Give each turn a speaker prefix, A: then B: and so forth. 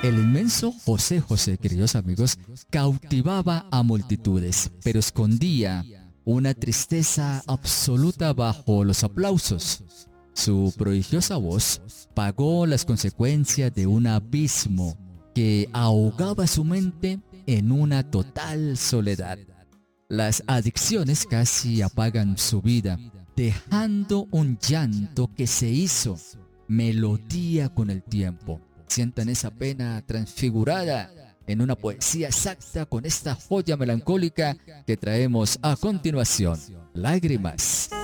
A: El inmenso José José, queridos amigos, cautivaba a multitudes, pero escondía una tristeza absoluta bajo los aplausos. Su prodigiosa voz pagó las consecuencias de un abismo que ahogaba su mente en una total soledad. Las adicciones casi apagan su vida, dejando un llanto que se hizo melodía con el tiempo. Sientan esa pena transfigurada en una poesía exacta con esta joya melancólica que traemos a continuación, Lágrimas.